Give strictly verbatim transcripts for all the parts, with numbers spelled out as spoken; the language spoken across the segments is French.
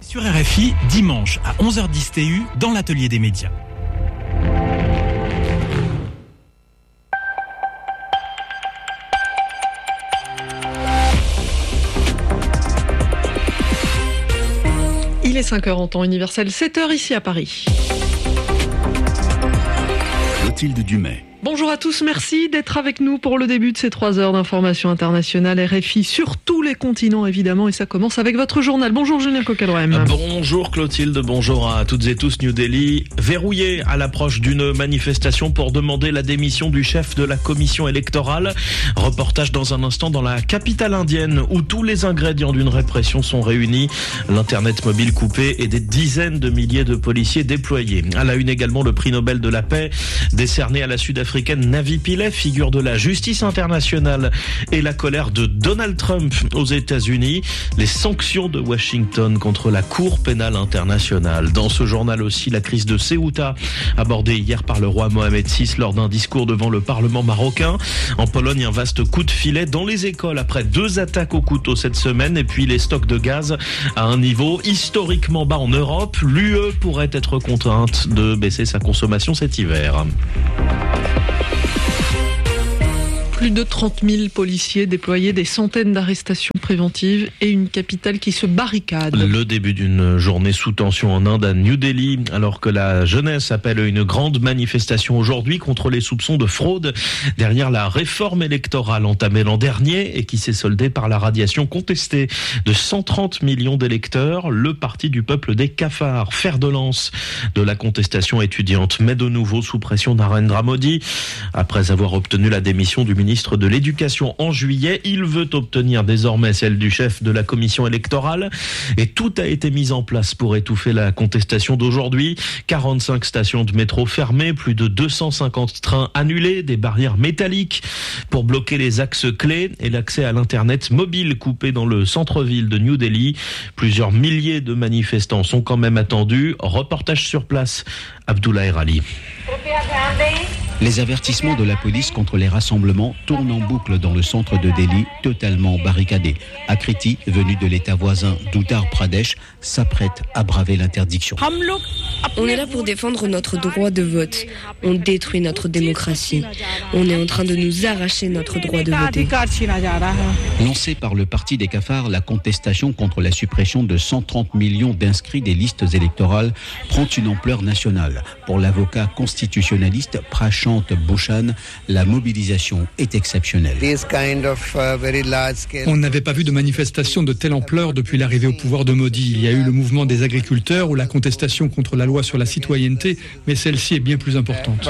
Sur R F I, dimanche à onze heures dix T U, dans l'atelier des médias. Il est cinq heures en temps universel, sept heures ici à Paris. Clotilde Dumais. Bonjour à tous, merci d'être avec nous pour le début de ces trois heures d'information internationale R F I sur tous les continents évidemment, et ça commence avec votre journal. Bonjour Julien Coquelroem. Bonjour Clotilde, bonjour à toutes et tous. New Delhi verrouillé à l'approche d'une manifestation pour demander la démission du chef de la commission électorale. Reportage dans un instant dans la capitale indienne où tous les ingrédients d'une répression sont réunis. L'internet mobile coupé et des dizaines de milliers de policiers déployés. À la une également le prix Nobel de la paix décerné à la Sud-Africaine Navi Pillay, figure de la justice internationale, et la colère de Donald Trump aux États-Unis, les sanctions de Washington contre la Cour pénale internationale. Dans ce journal aussi, la crise de Ceuta, abordée hier par le roi Mohamed six lors d'un discours devant le Parlement marocain. En Pologne, un vaste coup de filet dans les écoles après deux attaques au couteau cette semaine, et puis les stocks de gaz à un niveau historiquement bas en Europe. L'U E pourrait être contrainte de baisser sa consommation cet hiver. Plus de trente mille policiers déployés, des centaines d'arrestations préventives et une capitale qui se barricade. Le début d'une journée sous tension en Inde à New Delhi, alors que la jeunesse appelle une grande manifestation aujourd'hui contre les soupçons de fraude derrière la réforme électorale entamée l'an dernier et qui s'est soldée par la radiation contestée de cent trente millions d'électeurs. Le parti du peuple des cafards, fer de lance de la contestation étudiante, met de nouveau sous pression Narendra Modi. Après avoir obtenu la démission du ministre de l'Éducation en juillet, il veut obtenir désormais celle du chef de la commission électorale, et tout a été mis en place pour étouffer la contestation d'aujourd'hui. quarante-cinq stations de métro fermées, plus de deux cent cinquante trains annulés, des barrières métalliques pour bloquer les axes clés et l'accès à l'internet mobile coupé dans le centre-ville de New Delhi. Plusieurs milliers de manifestants sont quand même attendus. Reportage sur place, Abdullah Erali. Les avertissements de la police contre les rassemblements tournent en boucle dans le centre de Delhi, totalement barricadé. Akriti, venu de l'état voisin d'Uttar Pradesh, s'apprête à braver l'interdiction. On est là pour défendre notre droit de vote. On détruit notre démocratie. On est en train de nous arracher notre droit de voter. Lancée par le parti des cafards, la contestation contre la suppression de cent trente millions d'inscrits des listes électorales prend une ampleur nationale. Pour l'avocat constitutionnaliste Prashant Bhushan, la mobilisation est exceptionnelle. On n'avait pas vu de manifestation de telle ampleur depuis l'arrivée au pouvoir de Modi. Il y a eu le mouvement des agriculteurs ou la contestation contre la loi sur la citoyenneté, mais celle-ci est bien plus importante.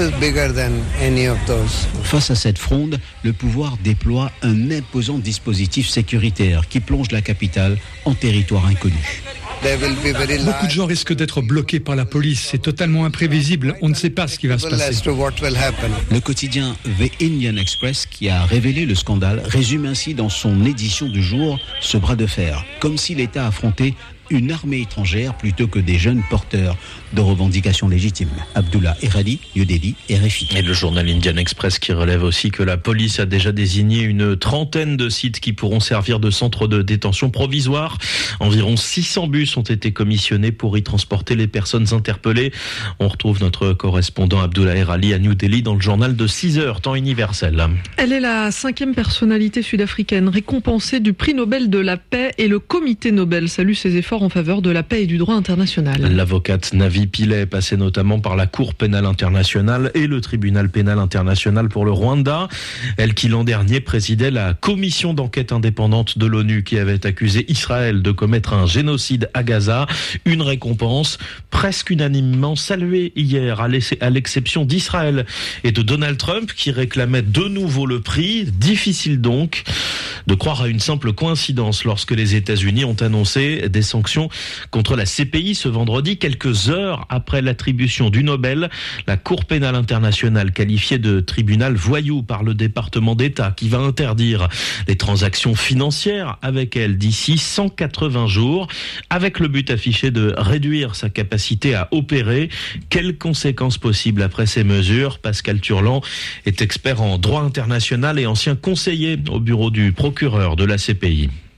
Face à cette fronde, le pouvoir déploie un imposant dispositif sécuritaire qui plonge la capitale en territoire inconnu. Beaucoup de gens risquent d'être bloqués par la police. C'est totalement imprévisible. On ne sait pas ce qui va se passer. Le quotidien The Indian Express, qui a révélé le scandale, résume ainsi dans son édition du jour ce bras de fer, comme si l'État affrontait une armée étrangère plutôt que des jeunes porteurs de revendications légitimes. Abdullah Erali, New Delhi, R F I. Et le journal Indian Express qui relève aussi que la police a déjà désigné une trentaine de sites qui pourront servir de centre de détention provisoire. Environ six cents bus ont été commissionnés pour y transporter les personnes interpellées. On retrouve notre correspondant Abdullah Erali à New Delhi dans le journal de six heures, temps universel. Elle est la cinquième personnalité sud-africaine récompensée du prix Nobel de la paix, et le comité Nobel salue ses efforts en faveur de la paix et du droit international. L'avocate Navi Pillay, passée notamment par la Cour pénale internationale et le tribunal pénal international pour le Rwanda. Elle qui l'an dernier présidait la commission d'enquête indépendante de l'ONU qui avait accusé Israël de commettre un génocide à Gaza. Une récompense presque unanimement saluée hier, à l'exception d'Israël et de Donald Trump qui réclamait de nouveau le prix. Difficile donc de croire à une simple coïncidence lorsque les États-Unis ont annoncé des sanctions contre la C P I ce vendredi, quelques heures après l'attribution du Nobel. La Cour pénale internationale, qualifiée de tribunal voyou par le département d'État, qui va interdire les transactions financières avec elle d'ici cent quatre-vingts jours, avec le but affiché de réduire sa capacité à opérer. Quelles conséquences possibles après ces mesures? Pascal Turlan est expert en droit international et ancien conseiller au bureau du procureur de la C P I.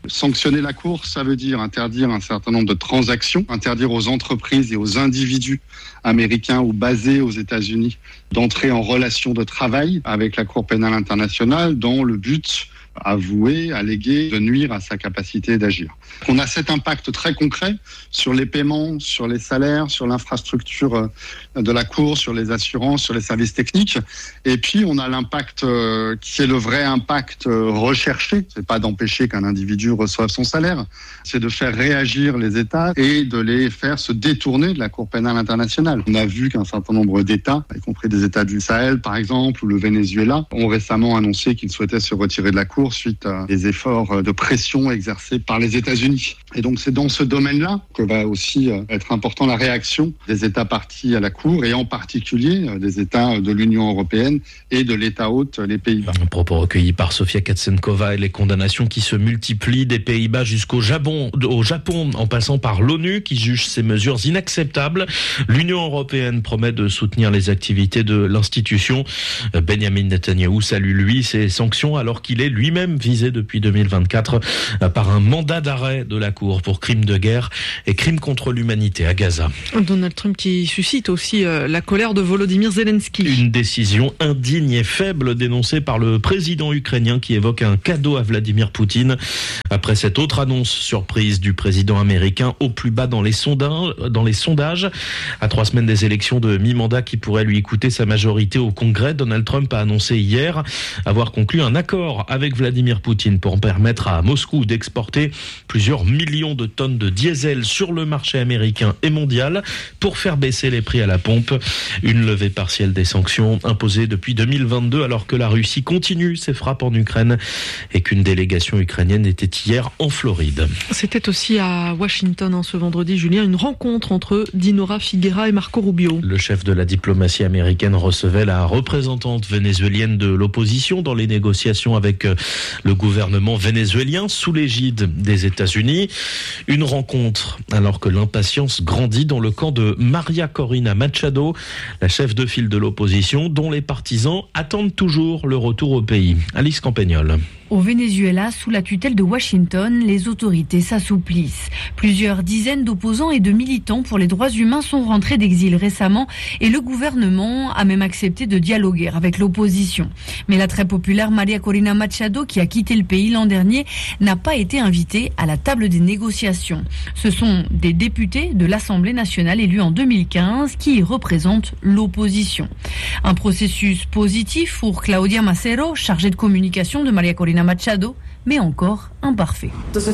Sanctionner la Cour, ça veut dire interdire un certain nombre de transactions, interdire aux entreprises et aux individus américains ou basés aux États-Unis d'entrer en relation de travail avec la Cour pénale internationale dans le but avoué, allégué, de nuire à sa capacité d'agir. On a cet impact très concret sur les paiements, sur les salaires, sur l'infrastructure de la Cour, sur les assurances, sur les services techniques. Et puis, on a l'impact euh, qui est le vrai impact euh, recherché. C'est pas d'empêcher qu'un individu reçoive son salaire, c'est de faire réagir les États et de les faire se détourner de la Cour pénale internationale. On a vu qu'un certain nombre d'États, y compris des États du Sahel, par exemple, ou le Venezuela, ont récemment annoncé qu'ils souhaitaient se retirer de la Cour suite à des efforts de pression exercés par les États-Unis. Et donc c'est dans ce domaine-là que va aussi être important la réaction des États partis à la Cour et en particulier des États de l'Union européenne et de l'État hôte, les Pays-Bas. Un propos recueilli par Sofia Katsenkova et les condamnations qui se multiplient des Pays-Bas jusqu'au Japon, au Japon en passant par l'ONU qui juge ces mesures inacceptables. L'Union européenne promet de soutenir les activités de l'institution. Benjamin Netanyahou salue lui ces sanctions alors qu'il est lui même visé depuis deux mille vingt-quatre par un mandat d'arrêt de la Cour pour crimes de guerre et crimes contre l'humanité à Gaza. Donald Trump qui suscite aussi la colère de Volodymyr Zelensky. Une décision indigne et faible dénoncée par le président ukrainien qui évoque un cadeau à Vladimir Poutine. Après cette autre annonce surprise du président américain au plus bas dans les sondages, dans les sondages, à trois semaines des élections de mi-mandat qui pourraient lui coûter sa majorité au Congrès, Donald Trump a annoncé hier avoir conclu un accord avec Vladimir Poutine pour permettre à Moscou d'exporter plusieurs millions de tonnes de diesel sur le marché américain et mondial pour faire baisser les prix à la pompe. Une levée partielle des sanctions imposées depuis deux mille vingt-deux alors que la Russie continue ses frappes en Ukraine et qu'une délégation ukrainienne était hier en Floride. C'était aussi à Washington hein, ce vendredi, Julien, une rencontre entre Dinora Figuera et Marco Rubio. Le chef de la diplomatie américaine recevait la représentante vénézuélienne de l'opposition dans les négociations avec le gouvernement vénézuélien sous l'égide des États-Unis. Une rencontre alors que l'impatience grandit dans le camp de María Corina Machado, la chef de file de l'opposition, dont les partisans attendent toujours le retour au pays. Alice Campagnol. Au Venezuela, sous la tutelle de Washington, les autorités s'assouplissent. Plusieurs dizaines d'opposants et de militants pour les droits humains sont rentrés d'exil récemment et le gouvernement a même accepté de dialoguer avec l'opposition. Mais la très populaire María Corina Machado, qui a quitté le pays l'an dernier, n'a pas été invitée à la table des négociations. Ce sont des députés de l'Assemblée nationale élus en deux mille quinze qui représentent l'opposition. Un processus positif pour Claudia Macero, chargée de communication de María Corina Machado, mais encore imparfait.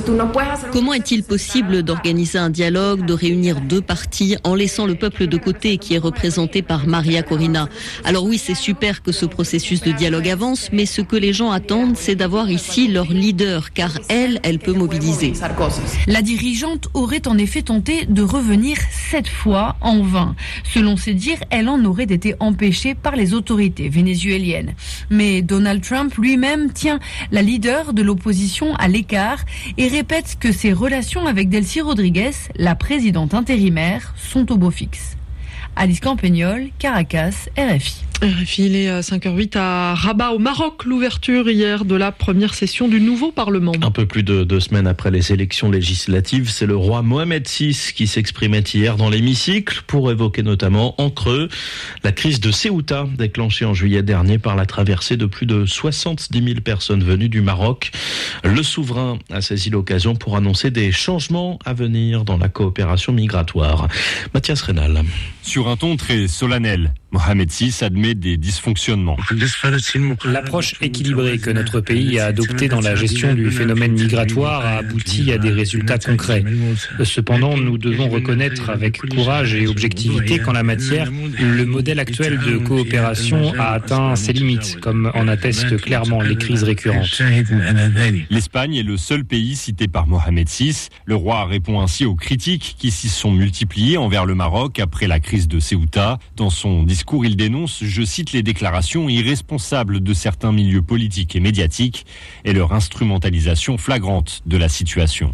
Comment est-il possible d'organiser un dialogue, de réunir deux partis en laissant le peuple de côté qui est représenté par María Corina? Alors oui, c'est super que ce processus de dialogue avance, mais ce que les gens attendent, c'est d'avoir ici leur leader, car elle, elle peut mobiliser. La dirigeante aurait en effet tenté de revenir sept fois en vain. Selon ses dires, elle en aurait été empêchée par les autorités vénézuéliennes. Mais Donald Trump lui-même tient la leader de l'opposition Opposition à l'écart et répète que ses relations avec Delcy Rodriguez, la présidente intérimaire, sont au beau fixe. Alice Campagnol, Caracas, R F I. R F I, il est cinq heures huit à Rabat, au Maroc, l'ouverture hier de la première session du nouveau Parlement. Un peu plus de deux semaines après les élections législatives, c'est le roi Mohamed six qui s'exprimait hier dans l'hémicycle pour évoquer notamment en creux la crise de Ceuta, déclenchée en juillet dernier par la traversée de plus de soixante-dix mille personnes venues du Maroc. Le souverain a saisi l'occasion pour annoncer des changements à venir dans la coopération migratoire. Mathias Rénal. Sur un ton très solennel, Mohamed six admet des dysfonctionnements. L'approche équilibrée que notre pays a adoptée dans la gestion du phénomène migratoire a abouti à des résultats concrets. Cependant, nous devons reconnaître avec courage et objectivité qu'en la matière, le modèle actuel de coopération a atteint ses limites, comme en attestent clairement les crises récurrentes. L'Espagne est le seul pays cité par Mohamed six. Le roi répond ainsi aux critiques qui s'y sont multipliées envers le Maroc après la crise de Ceuta. Dans son discours, il dénonce, je cite, les déclarations irresponsables de certains milieux politiques et médiatiques et leur instrumentalisation flagrante de la situation.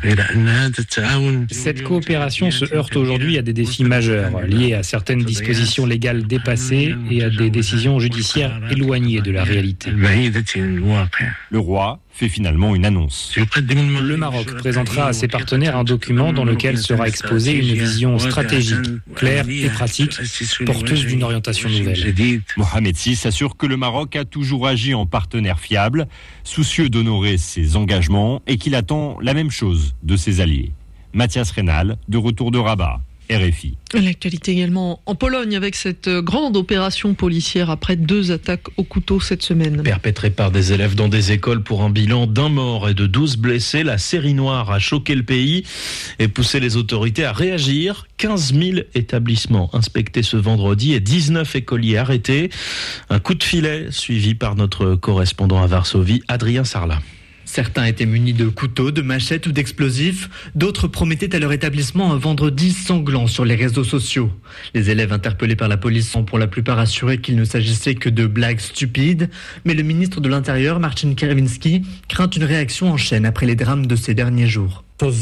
Cette coopération se heurte aujourd'hui à des défis majeurs liés à certaines dispositions légales dépassées et à des décisions judiciaires éloignées de la réalité. Le roi fait finalement une annonce. Le Maroc présentera à ses partenaires un document dans lequel sera exposée une vision stratégique, claire et pratique, porteuse d'une orientation nouvelle. Mohamed six assure que le Maroc a toujours agi en partenaire fiable, soucieux d'honorer ses engagements et qu'il attend la même chose de ses alliés. Mathias Rénal, de retour de Rabat, R F I. L'actualité également en Pologne avec cette grande opération policière après deux attaques au couteau cette semaine. Perpétrée par des élèves dans des écoles pour un bilan d'un mort et de douze blessés, la série noire a choqué le pays et poussé les autorités à réagir. quinze mille établissements inspectés ce vendredi et dix-neuf écoliers arrêtés. Un coup de filet suivi par notre correspondant à Varsovie, Adrien Sarlat. Certains étaient munis de couteaux, de machettes ou d'explosifs. D'autres promettaient à leur établissement un vendredi sanglant sur les réseaux sociaux. Les élèves interpellés par la police sont pour la plupart assurés qu'il ne s'agissait que de blagues stupides. Mais le ministre de l'Intérieur, Marcin Kierwiński, craint une réaction en chaîne après les drames de ces derniers jours.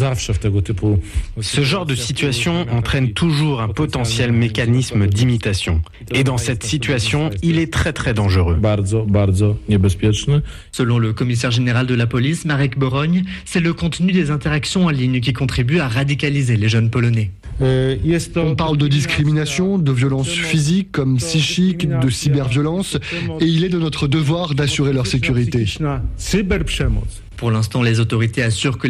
Ce genre de situation entraîne toujours un potentiel mécanisme d'imitation. Et dans cette situation, il est très très dangereux. Selon le commissaire général de la police, Marek Boroń, c'est le contenu des interactions en ligne qui contribue à radicaliser les jeunes Polonais. On parle de discrimination, de violence physique comme psychique, de cyberviolence, et il est de notre devoir d'assurer leur sécurité. Pour l'instant, les autorités assurent que